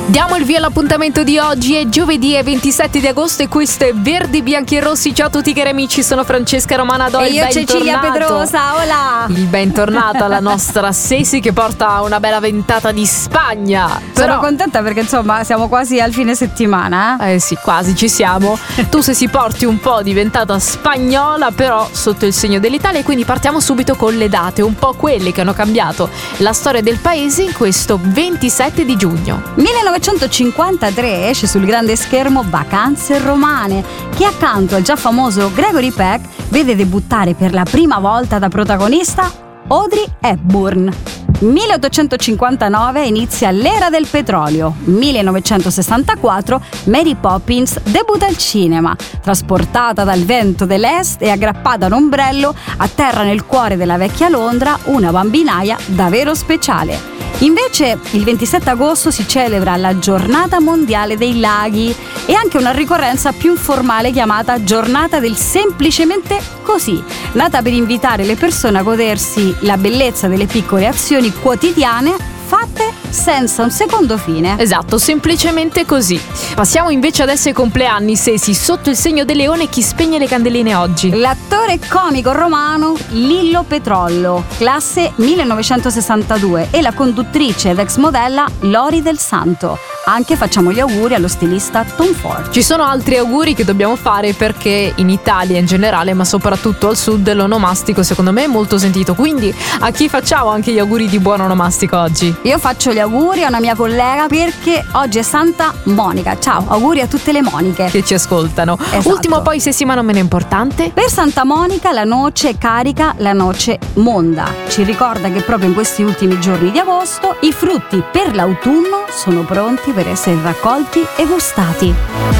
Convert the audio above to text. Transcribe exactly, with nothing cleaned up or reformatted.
Diamo il via all'appuntamento di oggi, è giovedì, è ventisette di agosto e questo è Verdi, Bianchi e Rossi. Ciao a tutti cari amici, sono Francesca Romana Do. E io Cecilia Pedrosa, hola! Il bentornato alla nostra Sesi che porta una bella ventata di Spagna. Però... Sono contenta perché insomma siamo quasi al fine settimana. Eh sì, quasi ci siamo. Tu se si porti un po' di ventata spagnola, però sotto il segno dell'Italia, quindi partiamo subito con le date, un po' quelle che hanno cambiato la storia del paese in questo ventisette di giugno. millenovecentocinquantatré esce sul grande schermo Vacanze romane, che accanto al già famoso Gregory Peck vede debuttare per la prima volta da protagonista Audrey Hepburn. milleottocentocinquantanove inizia l'era del petrolio. millenovecentosessantaquattro Mary Poppins debutta al cinema. Trasportata dal vento dell'est e aggrappata a un ombrello, atterra nel cuore della vecchia Londra una bambinaia davvero speciale. Invece il ventisette agosto si celebra la Giornata Mondiale dei Laghi e anche una ricorrenza più informale chiamata Giornata del Semplicemente Così, nata per invitare le persone a godersi la bellezza delle piccole azioni quotidiane fatte senza un secondo fine. Esatto, semplicemente così. Passiamo invece adesso ai compleanni, Sesi. Sotto il segno del leone, chi spegne le candeline oggi? L'attore comico romano Lillo Petrollo, classe millenovecentosessantadue, e la conduttrice ed ex modella Lori Del Santo. Anche facciamo gli auguri allo stilista Tom Ford. Ci sono altri auguri che dobbiamo fare perché in Italia in generale, ma soprattutto al sud, l'onomastico secondo me è molto sentito. Quindi a chi facciamo anche gli auguri di buon onomastico oggi? Io faccio gli auguri a una mia collega perché oggi è Santa Monica. Ciao, auguri a tutte le Moniche che ci ascoltano. Esatto. Ultimo poi sessima non meno importante. Per Santa Monica la noce carica, la noce monda. Ci ricorda che proprio in questi ultimi giorni di agosto i frutti per l'autunno sono pronti per essere raccolti e gustati.